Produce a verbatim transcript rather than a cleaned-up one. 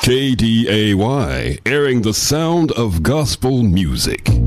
K D A Y, airing the sound of gospel music.